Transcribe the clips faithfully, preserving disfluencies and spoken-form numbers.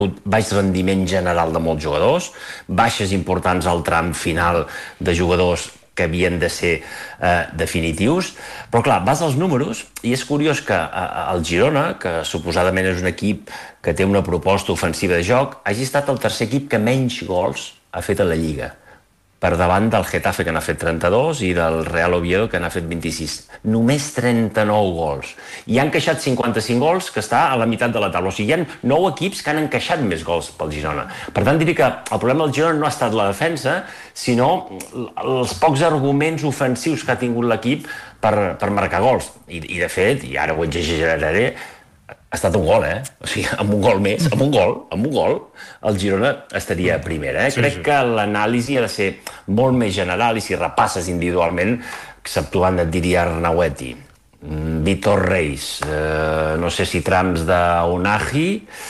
baix rendiment general de molts jugadors, baixes importants al tram final de jugadors que havien de ser eh, definitius, però clar, vas als números i és curiós que eh, el Girona, que suposadament és un equip que té una proposta ofensiva de joc, hagi estat el tercer equip que menys gols ha fet a la Lliga, per davant del Getafe, que n'ha fet trenta-dos, i del Real Oviedo, que n'ha fet vint-i-sis. Només trenta-nou gols. I han encaixat cinquanta-cinc gols, que està a la meitat de la taula. O sigui, hi ha nou equips que han encaixat més gols pel Girona. Per tant, diré que el problema del Girona no ha estat la defensa, sinó els pocs arguments ofensius que ha tingut l'equip per, per marcar gols. I, I, de fet, i ara ho exageraré, ha estat un gol, eh? O sigui, amb un gol més, amb un gol, amb un gol, el Girona estaria a primera, eh? Sí, Crec sí. que l'anàlisi ha de ser molt més general i si repasses individualment, exceptuant et diria Arnaueti, Víctor Reis, eh, no sé si trams d'Unagi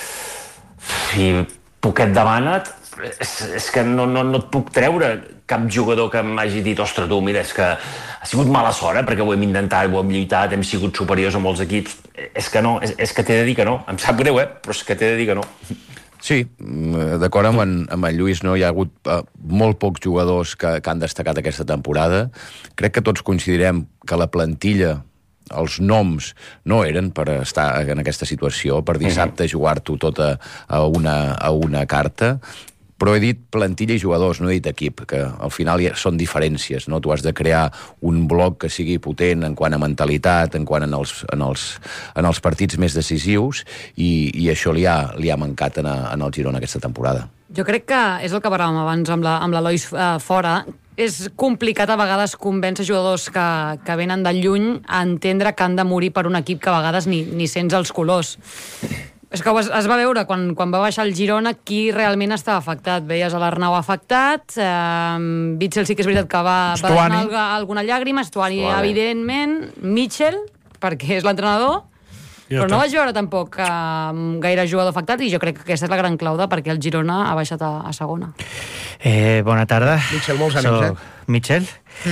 i Poquet de Mànat, és, és que no, no, no et puc treure cap jugador que m'hagi dit ostres, tu, mira, és que ha sigut mala sort, eh, perquè ho hem intentat, ho hem lluitat, hem sigut superiors a molts equips. És que no, és, és que t'he de dir que no. Em sap greu, eh, però és que t'he de dir que no. Sí, d'acord amb en, amb en Lluís, no? Hi ha hagut uh, molt pocs jugadors que, que han destacat aquesta temporada. Crec que tots coincidirem que la plantilla, els noms no eren per estar en aquesta situació, per dissabte uh-huh. jugar-t'ho tot a, a, una, a una carta. Però he dit plantilla i jugadors, no he dit equip, que al final són diferències, no? Tu has de crear un bloc que sigui potent en quant a mentalitat, en quant en els, en els, en els partits més decisius, i, i això li ha, li ha mancat en, a, en el Girona aquesta temporada. Jo crec que és el que parlàvem abans amb la, amb l'Eloi uh, fora. És complicat a vegades convèncer jugadors que, que venen de lluny a entendre que han de morir per un equip que a vegades ni, ni sents els colors. És que es, es va veure, quan, quan va baixar el Girona, qui realment estava afectat. Veies a l'Arnau afectat, eh, Witsel sí que és veritat que va, va donar alguna llàgrima, Stuani, evidentment, Mitchell, perquè és l'entrenador, però no vaig veure tampoc eh, gaire jugador afectat, i jo crec que aquesta és la gran clau de perquè el Girona ha baixat a, a segona. Eh, bona tarda. Mitchell, molts ànims, eh? Mitchell.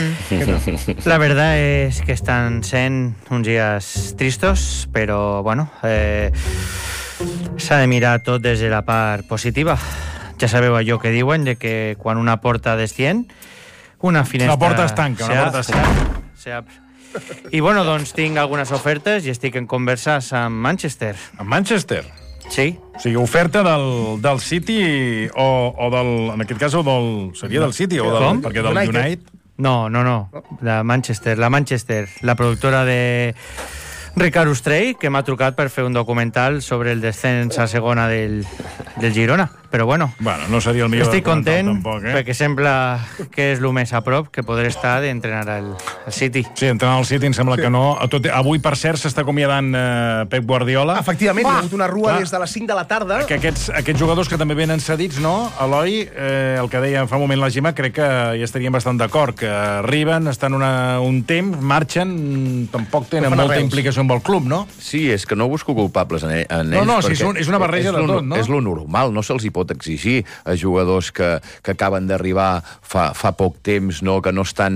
Mm. La verdad es que están sent uns dies tristos, però, bueno, eh, s'ha de mirar tot des de la part positiva. Ja sabeu allò que diuen, de que quan una porta descient, una finestra... Una porta es tanca, una porta es tanca. Se abre. I, bueno, doncs tinc algunes ofertes i estic en converses amb Manchester. Amb Manchester? Sí. O sigui, oferta del, del City o, o del... En aquest cas, o del, seria del City o del... Com? Perquè del United... United... No, no, no. La Manchester, la Manchester, la productora de Ricard Ostrell, que m'ha trucat per fer un documental sobre el descens a segona del, del Girona. Però bueno, bueno, no seria el millor estic content tampoc, eh? perquè sembla que és el més a prop que podré estar d'entrenar el, el City. Sí, entrenar al City em sembla sí. que no. Tot, avui, per cert, s'està acomiadant eh, Pep Guardiola. Efectivament, hi ha hagut una rua Clar. des de les cinc de la tarda. Que aquests, aquests jugadors que també venen cedits, no? Eloi, eh, el que deia fa un moment la Gemma, crec que hi estaríem bastant d'acord, que arriben, estan una, un temps, marxen, tampoc tenen molta res. implicació amb el club, no? Sí, és que no busco culpables en, en no, ells. No, no, sí, és una barreja de tot, no? És lo normal, no se'ls hi pot exigir a jugadors que, que acaben d'arribar fa, fa poc temps, no? Que no estan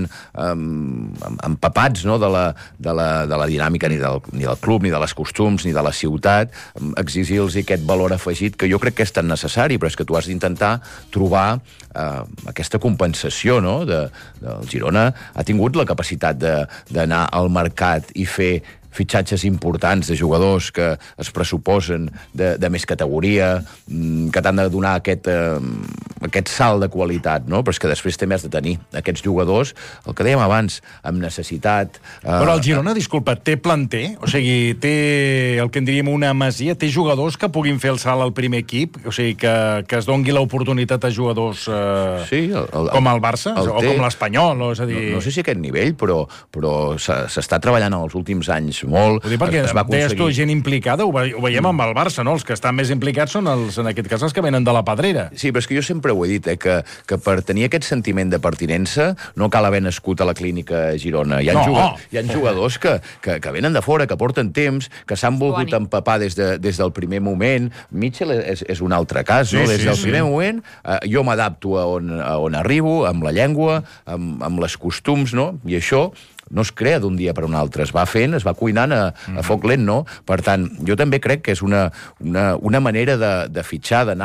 um, empapats, no? de, la, de, la, de la dinàmica ni del, ni del club, ni de les costums, ni de la ciutat, exigir-los aquest valor afegit que jo crec que és tan necessari, però és que tu has d'intentar trobar uh, aquesta compensació, no? De, de, el Girona ha tingut la capacitat d'anar al mercat i fer fitxatges importants de jugadors que es pressuposen de, de més categoria, que t'han de donar aquest, eh, aquest salt de qualitat, no? Però és que després també has de tenir aquests jugadors, el que dèiem abans, amb necessitat... Eh, Però el Girona, disculpa, té planter? O sigui, té el que en diríem una masia? Té jugadors que puguin fer el salt al primer equip? O sigui, que, que es dongui l'oportunitat a jugadors eh, sí, el, el, com el Barça? El o té, com l'Espanyol? O, és a dir... no, no sé si a aquest nivell, però, però s'està treballant en els últims anys molt. Ho dic perquè es va deies tu gent implicada, ho, ve, ho veiem amb el Barça, no? Els que estan més implicats són, els, en aquest cas, els que venen de la pedrera. Sí, però és que jo sempre sempre ho he dit, eh, que, que per tenir aquest sentiment de pertinença no cal haver nascut a la clínica a Girona. Hi ha, No. jugadors, hi ha jugadors que, que, que venen de fora, que porten temps, que s'han volgut Guani. empapar des, de, des del primer moment. Mitchell és, és un altre cas, Sí, no? sí, Des del sí. primer moment, eh, jo m'adapto a, on, a on arribo, amb la llengua, amb, amb les costums, no? I això no es crea d'un dia per un altre, es va fent, es va cuinant a, a foc lent, no? Per tant, jo també crec que és una, una, una manera de, de fitxar, d'anar